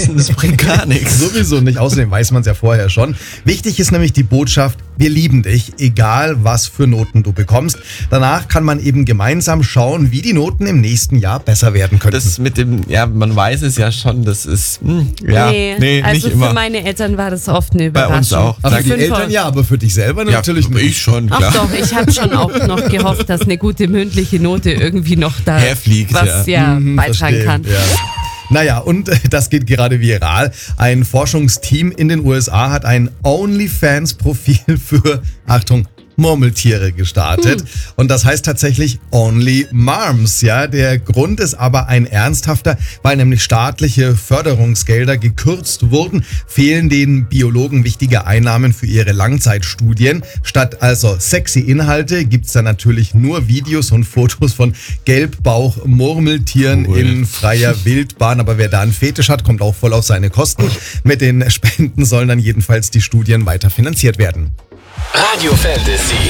wissen, das bringt gar nichts. Sowieso nicht, außerdem weiß man es ja vorher schon. Wichtig ist nämlich die Botschaft, wir lieben dich, egal was für Noten du bekommst. Danach kann man eben gemeinsam schauen, wie die Noten im nächsten Jahr besser werden könnten. Das mit dem, ja, man weiß es ja schon, das ist, nee, also nicht immer. für meine Eltern war das oft eine Überraschung. Bei uns auch. Also die 5 Eltern ja, aber für dich selber natürlich nicht. Ich schon, klar. Ach doch, ich habe schon auch noch gehofft, dass eine gute mündliche Note irgendwie noch da herfliegt, was beitragen Verstehe, kann. Ja. Naja, und das geht gerade viral. Ein Forschungsteam in den USA hat ein OnlyFans-Profil für, Achtung, Murmeltiere gestartet. Und das heißt tatsächlich Only Marms. Ja, der Grund ist aber ein ernsthafter, weil nämlich staatliche Förderungsgelder gekürzt wurden, fehlen den Biologen wichtige Einnahmen für ihre Langzeitstudien. Statt also sexy Inhalte gibt's da natürlich nur Videos und Fotos von Gelbbauch-Murmeltieren in freier Wildbahn. Aber wer da einen Fetisch hat, kommt auch voll auf seine Kosten. Mit den Spenden sollen dann jedenfalls die Studien weiter finanziert werden. Radio Fantasy.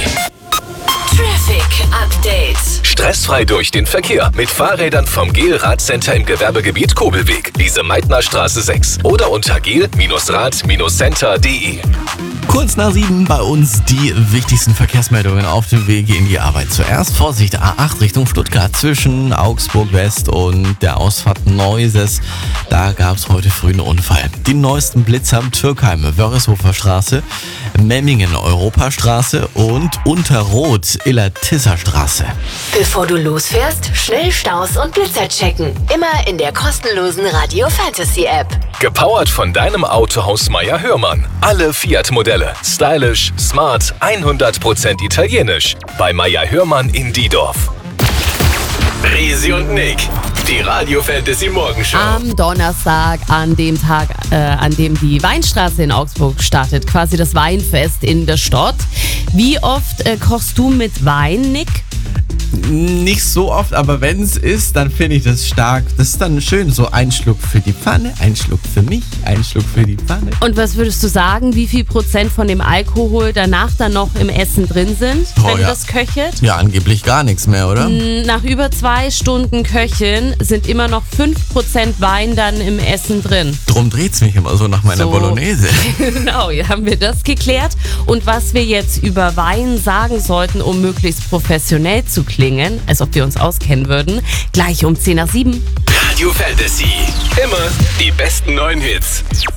Traffic Update. Stressfrei durch den Verkehr mit Fahrrädern vom GEL-Radcenter im Gewerbegebiet Kobelweg, Lise-Meitner-Straße 6 oder unter gel-rad-center.de. Kurz nach 7 bei uns die wichtigsten Verkehrsmeldungen auf dem Wege in die Arbeit. Zuerst Vorsicht, A8 Richtung Stuttgart zwischen Augsburg West und der Ausfahrt Neuses. Da gab es heute früh einen Unfall. Die neuesten Blitzer am Türkheim, Wörreshofer Straße, Memmingen Europastraße und Unterrot Illertisser Straße. Bevor du losfährst, schnell Staus und Blitzer checken. Immer in der kostenlosen Radio Fantasy App. Gepowert von deinem Autohaus Meier Hörmann. Alle Fiat-Modelle. Stylisch, smart, 100% italienisch. Bei Meier Hörmann in Diedorf. Resi und Nick. Die Radio Fantasy Morgenshow. Am Donnerstag, an dem Tag, an dem die Weinstraße in Augsburg startet, quasi das Weinfest in der Stadt. Wie oft kochst du mit Wein, Nick? Nicht so oft, aber wenn es ist, dann finde ich das stark. Das ist dann schön, so ein Schluck für die Pfanne, ein Schluck für mich, ein Schluck für die Pfanne. Und was würdest du sagen, wie viel Prozent von dem Alkohol danach dann noch im Essen drin sind, wenn das köchelt? Ja, angeblich gar nichts mehr, oder? Nach über 2 Stunden Köcheln sind immer noch 5% Wein dann im Essen drin. Drum dreht's mich immer so nach meiner Bolognese. Genau, hier haben wir das geklärt. Und was wir jetzt über Wein sagen sollten, um möglichst professionell zu klingen, als ob wir uns auskennen würden, gleich um 6:50. Radio Fantasy. Immer die besten neuen Hits.